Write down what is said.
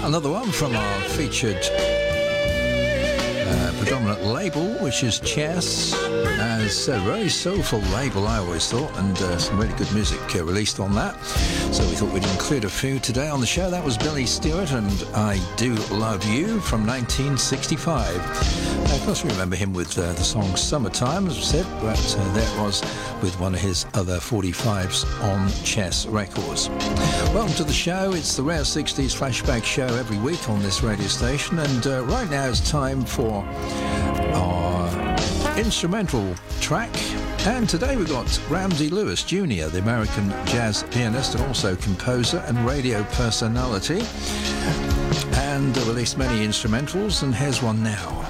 Another one from our featured predominant label, which is Chess. As a very soulful label, I always thought, and some really good music released on that. So we thought we'd include a few today on the show. That was Billy Stewart and I Do Love You from 1965. Of course, we remember him with the song Summertime, as I said, but that was with one of his other 45s on Chess Records. Welcome to the show. It's the Rare 60s Flashback Show every week on this radio station, and right now it's time for our instrumental track. And today we've got Ramsey Lewis Jr., the American jazz pianist and also composer and radio personality, and released many instrumentals, and here's one now.